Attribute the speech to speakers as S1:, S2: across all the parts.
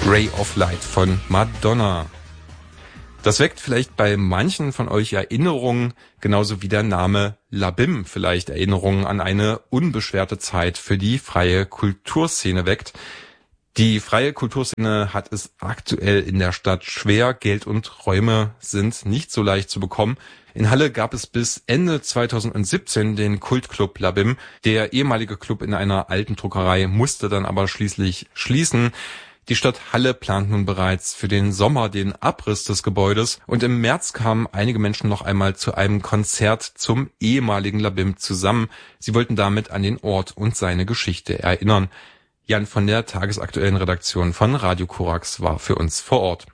S1: Ray of Light von Madonna. Das weckt vielleicht bei manchen von euch Erinnerungen, genauso wie der Name Labim vielleicht Erinnerungen an eine unbeschwerte Zeit für die freie Kulturszene weckt. Die freie Kulturszene hat es aktuell in der Stadt schwer. Geld und Räume sind nicht so leicht zu bekommen. In Halle gab es bis Ende 2017 den Kultclub Labim. Der ehemalige Club in einer alten Druckerei musste dann aber schließlich schließen. Die Stadt Halle plant nun bereits für den Sommer den Abriss des Gebäudes und im März kamen einige Menschen noch einmal zu einem Konzert zum ehemaligen Labim zusammen. Sie wollten damit an den Ort und seine Geschichte erinnern. Jan von der tagesaktuellen Redaktion von Radio Korax war für uns vor Ort.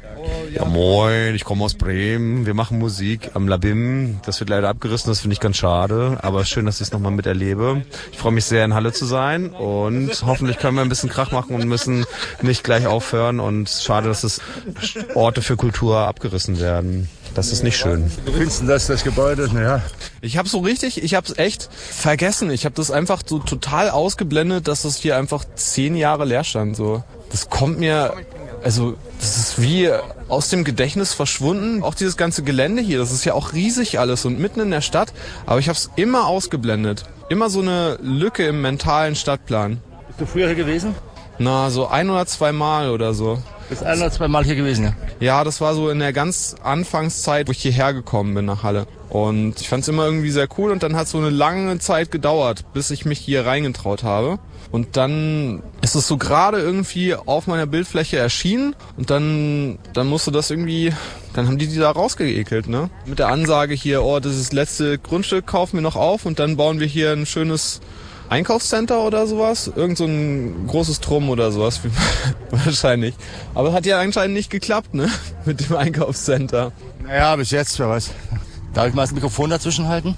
S2: Ja, moin, ich komme aus Bremen. Wir machen Musik am Labim. Das wird leider abgerissen, das finde ich ganz schade. Aber schön, dass ich es nochmal miterlebe. Ich freue mich sehr, in Halle zu sein. Und hoffentlich können wir ein bisschen Krach machen und müssen nicht gleich aufhören. Und schade, dass es Orte für Kultur abgerissen werden. Das ist nicht schön.
S3: Wie findest du das Gebäude? Naja.
S4: Ich hab's echt vergessen. Ich habe das einfach so total ausgeblendet, dass es hier einfach 10 Jahre leer stand. So. Das kommt mir... Also, das ist wie aus dem Gedächtnis verschwunden. Auch dieses ganze Gelände hier, das ist ja auch riesig alles und mitten in der Stadt. Aber ich habe es immer ausgeblendet. Immer so eine Lücke im mentalen Stadtplan.
S3: Bist du früher hier gewesen?
S4: Na, so 1 oder 2 Mal oder so.
S3: Bist 1 oder 2 Mal hier gewesen, ja?
S4: Ja, das war so in der ganz Anfangszeit, wo ich hierher gekommen bin nach Halle. Und ich fand es immer irgendwie sehr cool und dann hat es so eine lange Zeit gedauert, bis ich mich hier reingetraut habe. Und dann ist es so gerade irgendwie auf meiner Bildfläche erschienen und dann musste das irgendwie, dann haben die da rausgeekelt, ne? Mit der Ansage hier, oh, das ist das letzte Grundstück, kaufen wir noch auf und dann bauen wir hier ein schönes Einkaufscenter oder sowas. Irgend so ein großes Drum oder sowas, wahrscheinlich. Aber hat ja anscheinend nicht geklappt, ne? Mit dem Einkaufscenter.
S3: Naja, bis jetzt, wer weiß. Darf ich mal das Mikrofon dazwischen halten?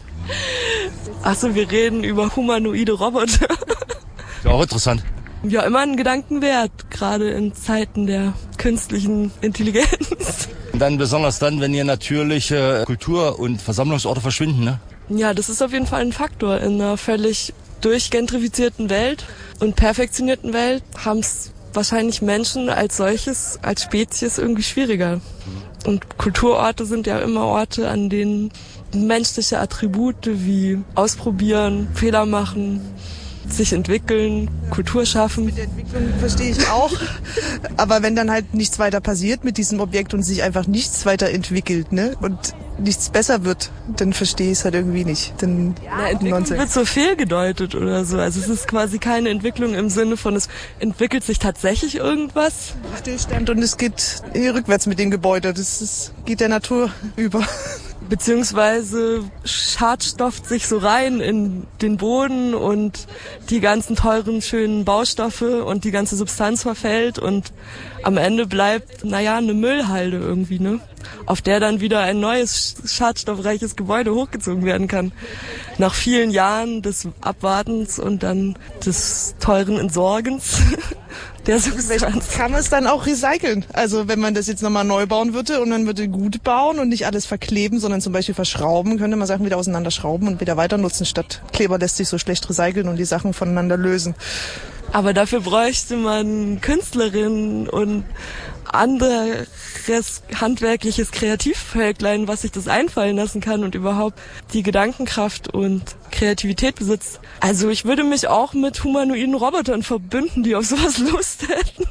S5: Achso, wir reden über humanoide Roboter.
S3: Ist auch interessant.
S5: Ja, immer ein Gedanken wert, gerade in Zeiten der künstlichen Intelligenz.
S3: Und dann besonders dann, wenn hier natürliche Kultur- und Versammlungsorte verschwinden, ne?
S5: Ja, das ist auf jeden Fall ein Faktor. In einer völlig durchgentrifizierten Welt und perfektionierten Welt haben es wahrscheinlich Menschen als solches, als Spezies irgendwie schwieriger. Und Kulturorte sind ja immer Orte, an denen menschliche Attribute wie ausprobieren, Fehler machen, sich entwickeln, Kultur schaffen.
S6: Mit der Entwicklung verstehe ich auch. Aber wenn dann halt nichts weiter passiert mit diesem Objekt und sich einfach nichts weiter entwickelt, ne? Und nichts besser wird, dann verstehe ich es halt irgendwie nicht. Dann
S5: Entwicklung wird so fehlgedeutet oder so. Also es ist quasi keine Entwicklung im Sinne von, es entwickelt sich tatsächlich irgendwas.
S6: Stillstand und es geht rückwärts mit dem Gebäude. Geht der Natur über.
S5: Beziehungsweise schadstofft sich so rein in den Boden und die ganzen teuren, schönen Baustoffe und die ganze Substanz verfällt und am Ende bleibt, eine Müllhalde irgendwie, ne? Auf der dann wieder ein neues, schadstoffreiches Gebäude hochgezogen werden kann. Nach vielen Jahren des Abwartens und dann des teuren Entsorgens der Substanz.
S6: Kann man es dann auch recyceln? Also wenn man das jetzt nochmal neu bauen würde und man würde gut bauen und nicht alles verkleben, sondern zum Beispiel verschrauben, könnte man Sachen wieder auseinanderschrauben und wieder weiter nutzen, statt Kleber lässt sich so schlecht recyceln und die Sachen voneinander lösen.
S5: Aber dafür bräuchte man Künstlerinnen und anderes handwerkliches Kreativvölklein, was sich das einfallen lassen kann und überhaupt die Gedankenkraft und Kreativität besitzt. Also ich würde mich auch mit humanoiden Robotern verbünden, die auf sowas Lust hätten.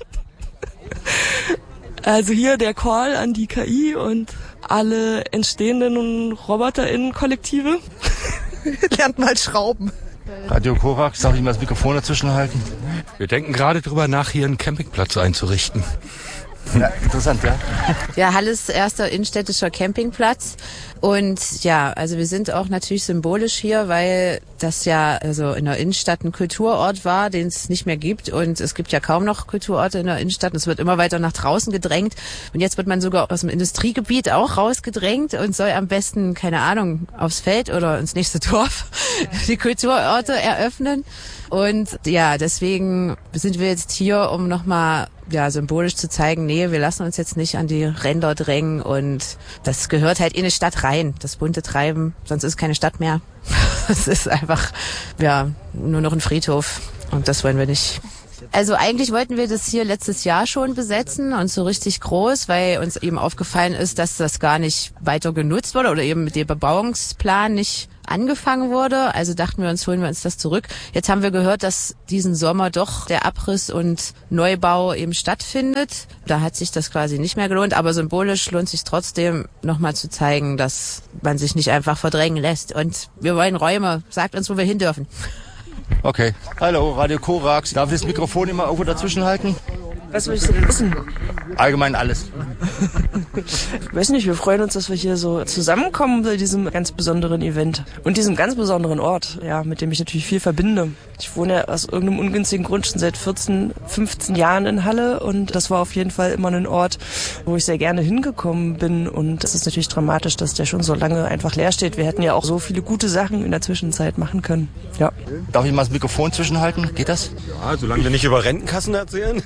S5: Also hier der Call an die KI und alle entstehenden RoboterInnen-Kollektive.
S6: Lernt mal schrauben.
S3: Radio Korax, darf ich mal das Mikrofon dazwischen halten?
S7: Wir denken gerade drüber nach, hier einen Campingplatz einzurichten.
S3: Ja, interessant, ja.
S8: Ja, Halle ist erster innenstädtischer Campingplatz. Und ja, also wir sind auch natürlich symbolisch hier, weil das ja also in der Innenstadt ein Kulturort war, den es nicht mehr gibt. Und es gibt ja kaum noch Kulturorte in der Innenstadt. Es wird immer weiter nach draußen gedrängt. Und jetzt wird man sogar aus dem Industriegebiet auch rausgedrängt und soll am besten, keine Ahnung, aufs Feld oder ins nächste Dorf die Kulturorte eröffnen. Und ja, deswegen sind wir jetzt hier, um nochmal symbolisch zu zeigen, nee, wir lassen uns jetzt nicht an die Ränder drängen und das gehört halt in eine Stadt rein, das bunte Treiben, sonst ist es keine Stadt mehr. Es ist einfach, nur noch ein Friedhof und das wollen wir nicht. Also eigentlich wollten wir das hier letztes Jahr schon besetzen und so richtig groß, weil uns eben aufgefallen ist, dass das gar nicht weiter genutzt wurde oder eben mit dem Bebauungsplan nicht angefangen wurde. Also dachten wir uns, holen wir uns das zurück. Jetzt haben wir gehört, dass diesen Sommer doch der Abriss und Neubau eben stattfindet. Da hat sich das quasi nicht mehr gelohnt, aber symbolisch lohnt sich trotzdem, nochmal zu zeigen, dass man sich nicht einfach verdrängen lässt. Und wir wollen Räume. Sagt uns, wo wir hin dürfen.
S3: Okay. Hallo, Radio Korax. Darf ich das Mikrofon immer irgendwo dazwischen halten?
S5: Was willst du denn wissen?
S3: Allgemein alles.
S5: Ich weiß nicht, wir freuen uns, dass wir hier so zusammenkommen bei diesem ganz besonderen Event. Und diesem ganz besonderen Ort, ja, mit dem ich natürlich viel verbinde. Ich wohne ja aus irgendeinem ungünstigen Grund schon seit 14, 15 Jahren in Halle und das war auf jeden Fall immer ein Ort, wo ich sehr gerne hingekommen bin und es ist natürlich dramatisch, dass der schon so lange einfach leer steht. Wir hätten ja auch so viele gute Sachen in der Zwischenzeit machen können. Ja.
S3: Darf ich mal das Mikrofon zwischenhalten? Geht das?
S2: Ja, solange wir nicht über Rentenkassen erzählen.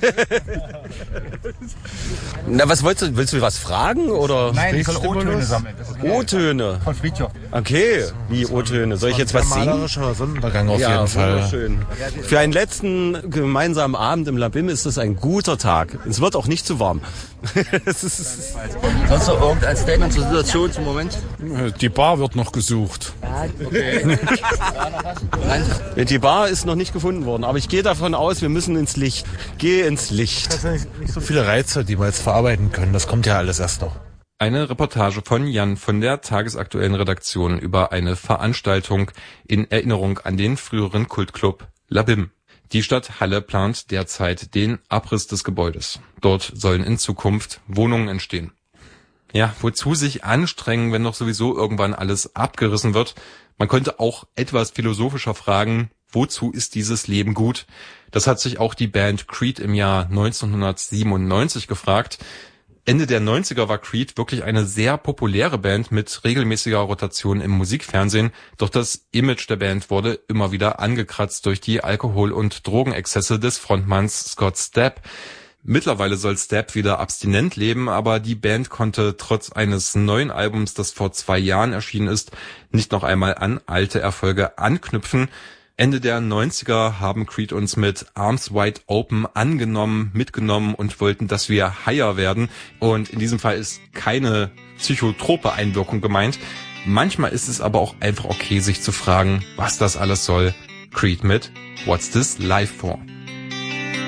S2: Na, was willst du was fragen oder?
S3: Nein, ich soll O-Töne sammeln.
S2: O-Töne?
S3: Von Friedhof.
S2: Okay, wie O-Töne? Soll ich jetzt was singen?
S7: Malerischer Sonnenuntergang auf jeden Fall.
S2: Wunderschön. Für einen letzten gemeinsamen Abend im Labim ist das ein guter Tag. Es wird auch nicht zu warm.
S3: Sonst noch irgendein Statement zur Situation zum Moment?
S7: Die Bar wird noch gesucht.
S3: Okay.
S2: Die Bar ist noch nicht gefunden worden, aber ich gehe davon aus, wir müssen ins Licht. Geh ins Licht.
S7: Das sind nicht so viele Reize, die wir jetzt verarbeiten können. Das kommt ja alles erst noch.
S1: Eine Reportage von Jan von der tagesaktuellen Redaktion über eine Veranstaltung in Erinnerung an den früheren Kultclub Labim. Die Stadt Halle plant derzeit den Abriss des Gebäudes. Dort sollen in Zukunft Wohnungen entstehen. Ja, wozu sich anstrengen, wenn doch sowieso irgendwann alles abgerissen wird? Man könnte auch etwas philosophischer fragen, wozu ist dieses Leben gut? Das hat sich auch die Band Creed im Jahr 1997 gefragt. Ende der 90er war Creed wirklich eine sehr populäre Band mit regelmäßiger Rotation im Musikfernsehen, doch das Image der Band wurde immer wieder angekratzt durch die Alkohol- und Drogenexzesse des Frontmanns Scott Stapp. Mittlerweile soll Stapp wieder abstinent leben, aber die Band konnte trotz eines neuen Albums, das vor 2 Jahren erschienen ist, nicht noch einmal an alte Erfolge anknüpfen. Ende der 90er haben Creed uns mit Arms Wide Open angenommen, mitgenommen und wollten, dass wir higher werden. Und in diesem Fall ist keine psychotrope Einwirkung gemeint. Manchmal ist es aber auch einfach okay, sich zu fragen, was das alles soll. Creed mit What's This Life For?